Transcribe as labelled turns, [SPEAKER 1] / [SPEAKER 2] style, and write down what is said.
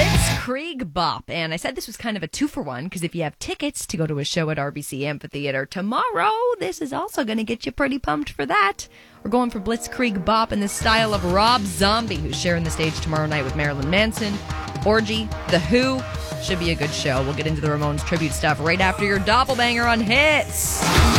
[SPEAKER 1] Blitzkrieg Bop. And I said this was kind of a 2-for-1 because if you have tickets to go to a show at RBC Amphitheater tomorrow, this is also going to get you pretty pumped for that. We're going for Blitzkrieg Bop in the style of Rob Zombie, who's sharing the stage tomorrow night with Marilyn Manson, Orgy, The Who. Should be a good show. We'll get into the Ramones tribute stuff right after your doppelbanger on Hits.